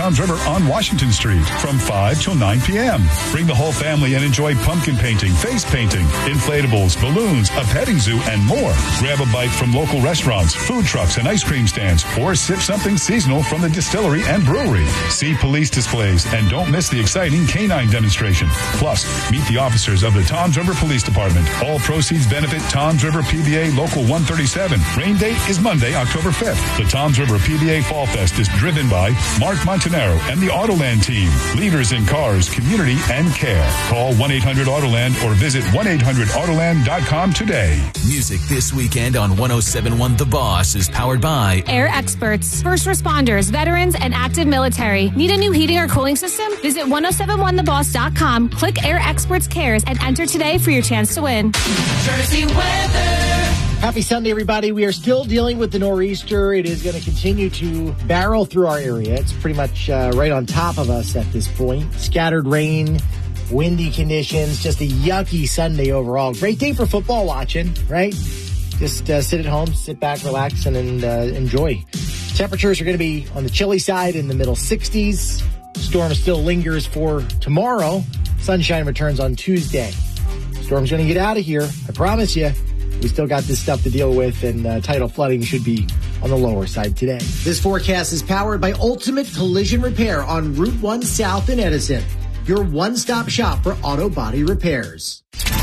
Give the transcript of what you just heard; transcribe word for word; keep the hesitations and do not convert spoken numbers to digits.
Toms River on Washington Street from five till nine p.m. Bring the whole family and enjoy pumpkin painting, face painting, inflatables, balloons, a petting zoo, and more. Grab a bite from local restaurants, food trucks, and ice cream stands, or sip something seasonal from the distillery and brewery. See police displays and don't miss the exciting canine demonstration. Plus, meet the officers of the Toms River Police Department. All proceeds benefit Toms River P B A Local one thirty-seven. Rain date is Monday, October fifth. The Toms River P B A Fall Fest is driven by Mark Montanaro and the Autoland team. Leaders in cars, community, and care. Call one eight hundred Autoland or visit one eight hundred autoland dot com today. Music this weekend on one oh seven point one The Boss is powered by Air Experts, first responders, veterans, and active military. Need a new heating or cooling system? Visit one oh seven one the boss dot com, click Air Experts Cares, and enter today for your chance to win. Jersey weather. Happy Sunday, everybody. We are still dealing with the nor'easter. It is going to continue to barrel through our area. It's pretty much uh, right on top of us at this point. Scattered rain, windy conditions, just a yucky Sunday overall. Great day for football watching, right? Just uh, sit at home, sit back, relax, and, and uh, enjoy. Temperatures are going to be on the chilly side in the middle sixties. Storm still lingers for tomorrow. Sunshine returns on Tuesday. Storm's going to get out of here. I promise you. We still got this stuff to deal with, and uh, tidal flooding should be on the lower side today. This forecast is powered by Ultimate Collision Repair on Route one South in Edison. Your one-stop shop for auto body repairs.